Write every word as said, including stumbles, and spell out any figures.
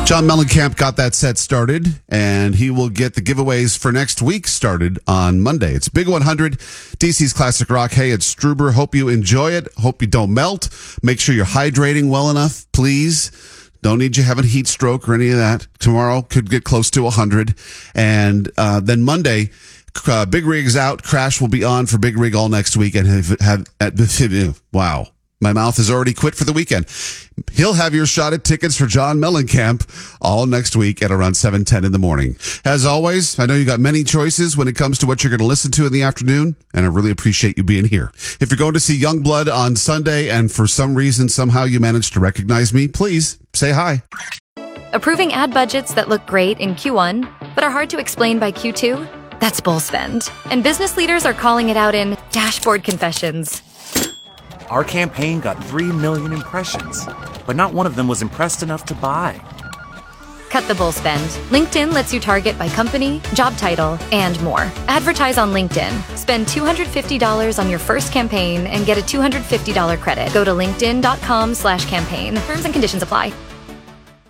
John Mellencamp got that set started, and he will get the giveaways for next week started on Monday. It's Big one hundred, D C's Classic Rock. Hey, it's Struber. Hope you enjoy it. Hope you don't melt. Make sure you're hydrating well enough, please. Don't need you having a heat stroke or any of that. Tomorrow could get close to one hundred. And uh, then Monday, uh, Big Rig's out. Crash will be on for Big Rig all next week. And have, have at, wow. My mouth has already quit for the weekend. He'll have your shot at tickets for John Mellencamp all next week at around seven ten in the morning. As always, I know you got many choices when it comes to what you're going to listen to in the afternoon, and I really appreciate you being here. If you're going to see Youngblood on Sunday and for some reason somehow you managed to recognize me, please say hi. Approving ad budgets that look great in Q one, but are hard to explain by Q two? That's bull spend. And business leaders are calling it out in dashboard confessions. Our campaign got three million impressions, but not one of them was impressed enough to buy. Cut the bull spend. LinkedIn lets you target by company, job title, and more. Advertise on LinkedIn. Spend two hundred fifty dollars on your first campaign and get a two hundred fifty dollars credit. Go to linkedin.com slash campaign. Terms and conditions apply.